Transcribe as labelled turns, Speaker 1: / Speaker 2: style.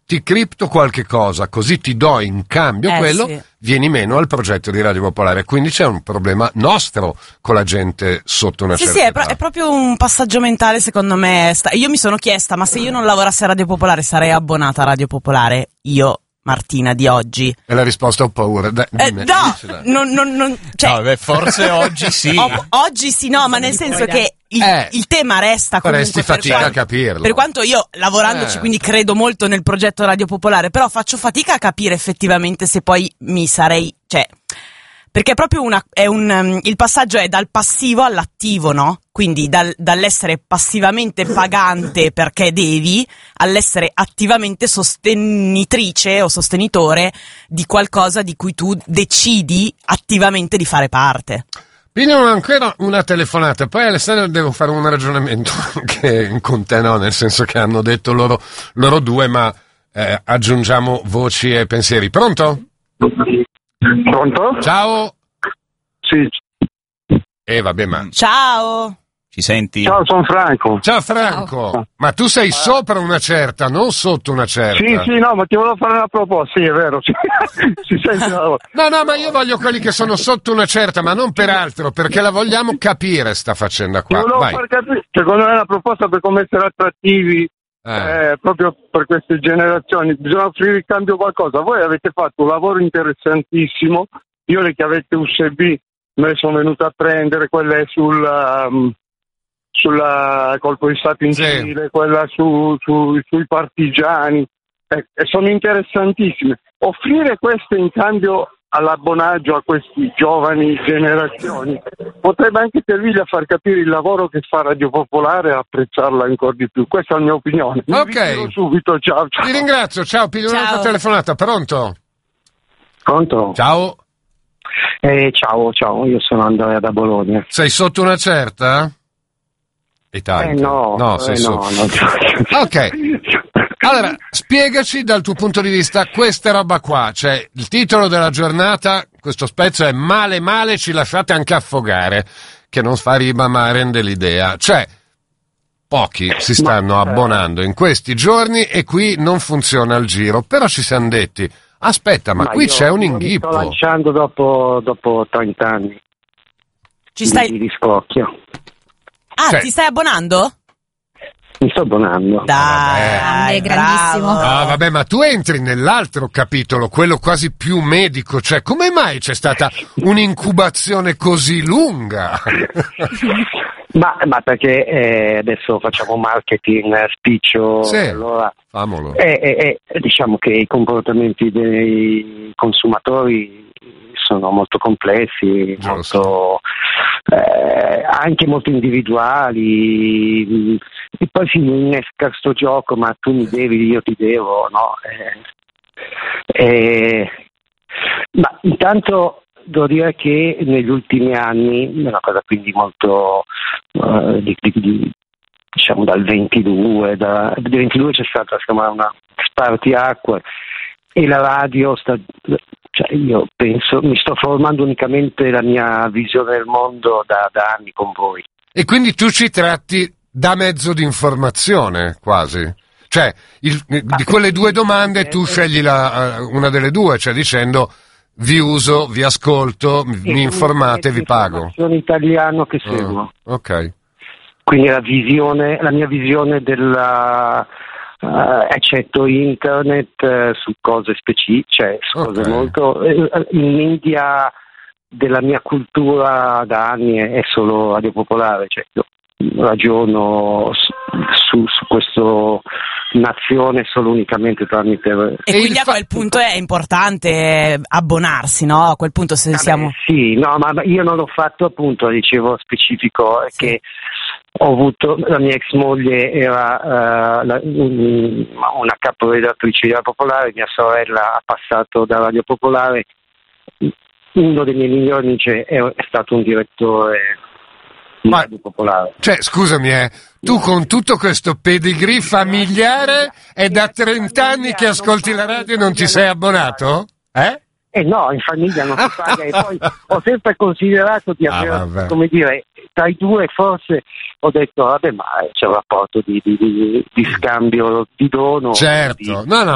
Speaker 1: ti cripto qualche cosa, così ti do in cambio quello,
Speaker 2: sì.
Speaker 1: Vieni meno al progetto di Radio Popolare. Quindi c'è un problema nostro con la gente sotto una certa età.
Speaker 2: Sì, è proprio un passaggio mentale, secondo me. Io mi sono chiesta, ma se io non lavorassi a Radio Popolare sarei abbonata a Radio Popolare? Io, Martina, di oggi?
Speaker 1: E la risposta ho paura.
Speaker 2: Cioè,
Speaker 3: forse oggi sì.
Speaker 2: Oggi sì, no, ma nel senso che il tema resta comunque.
Speaker 1: Faresti fatica a capirlo.
Speaker 2: Per quanto io, lavorandoci, quindi credo molto nel progetto Radio Popolare, però faccio fatica a capire effettivamente se poi mi sarei, cioè, perché proprio il passaggio è dal passivo all'attivo, no? Quindi dall'essere passivamente pagante perché devi, all'essere attivamente sostenitrice o sostenitore di qualcosa di cui tu decidi attivamente di fare parte.
Speaker 1: Pino, ancora una telefonata, poi Alessandro devo fare un ragionamento anche con te, no? Nel senso che hanno detto loro due, ma aggiungiamo voci e pensieri. Pronto?
Speaker 4: Pronto?
Speaker 1: Ciao.
Speaker 4: Sì.
Speaker 1: Vabbè, ma...
Speaker 2: Ciao.
Speaker 3: Ci senti?
Speaker 4: Ciao, sono Franco.
Speaker 1: Ciao Franco. Ciao. Ma tu sei sopra una certa, non sotto una certa.
Speaker 4: Sì, no, ma ti volevo fare una proposta. Sì, è vero. Sì. Si sente la voce.
Speaker 1: No, ma io voglio quelli che sono sotto una certa, ma non per altro, perché la vogliamo capire sta faccenda qua.
Speaker 4: Ti volevo far capire, secondo me è una proposta per come essere attrattivi proprio per queste generazioni. Bisogna offrire in cambio qualcosa. Voi avete fatto un lavoro interessantissimo. Io le chiavette USB me le sono venute a prendere, quelle sulla colpo di stato in Cile, quella sui partigiani, sono interessantissime. Offrire queste in cambio all'abbonaggio a questi giovani generazioni potrebbe anche servirgli a far capire il lavoro che fa Radio Popolare e apprezzarla ancora di più. Questa è la mia opinione.
Speaker 1: Ok.
Speaker 4: Subito, ciao.
Speaker 1: Ti ringrazio, ciao. Piglio un'altra telefonata, pronto?
Speaker 4: Pronto?
Speaker 1: Ciao.
Speaker 4: Ciao, io sono Andrea da Bologna.
Speaker 1: Sei sotto una certa?
Speaker 4: No,
Speaker 1: sei
Speaker 4: no.
Speaker 1: Ok. Allora, spiegaci dal tuo punto di vista questa roba qua, cioè il titolo della giornata, questo spezzo è male, ci lasciate anche affogare, che non fa rima ma rende l'idea, cioè pochi si stanno abbonando in questi giorni e qui non funziona il giro, però ci siamo detti, aspetta, ma qui c'è un inghippo.
Speaker 4: Mi sto lanciando dopo 30 anni di scocchio.
Speaker 2: Ti stai abbonando?
Speaker 4: Mi sto abbonando.
Speaker 2: Dai, grandissimo.
Speaker 1: Vabbè, ma tu entri nell'altro capitolo, quello quasi più medico, cioè come mai c'è stata un'incubazione così lunga?
Speaker 4: Ma perché adesso facciamo marketing spiccio,
Speaker 1: sì,
Speaker 4: allora
Speaker 1: famolo.
Speaker 4: Diciamo che i comportamenti dei consumatori sono molto complessi, anche molto individuali, e poi si innesca sto gioco, ma tu mi devi, io ti devo, no? Ma intanto devo dire che negli ultimi anni, una cosa quindi molto diciamo dal 22, dal 22 c'è stata una spartiacque e la radio cioè io penso, mi sto formando unicamente la mia visione del mondo da anni con voi.
Speaker 1: E quindi tu ci tratti da mezzo di informazione, quasi. Cioè, di quelle due domande tu scegli una delle due, cioè dicendo vi uso, vi ascolto, mi informate, vi pago.
Speaker 4: Sono italiano che seguo.
Speaker 1: Ok.
Speaker 4: Quindi la mia visione della... eccetto internet su cose specifiche, cioè su cose molto in media della mia cultura da anni è solo Radio Popolare, cioè io ragiono su questo nazione solo unicamente tramite
Speaker 2: e quindi a quel punto è importante abbonarsi, no? A quel punto se siamo
Speaker 4: sì, no, ma io non l'ho fatto, appunto, dicevo specifico che ho avuto, la mia ex moglie era una caporedattrice di Radio Popolare, mia sorella ha passato da Radio Popolare, uno dei miei migliori amici è stato un direttore di Radio Popolare.
Speaker 1: Cioè, scusami, tu con tutto questo pedigree familiare è da 30 anni che ascolti la radio e non ti sei abbonato?
Speaker 4: No, in famiglia non si paga e poi ho sempre considerato di avere, come dire, tra i due forse ho detto, vabbè, ma c'è un rapporto di scambio di dono.
Speaker 1: Certo, no,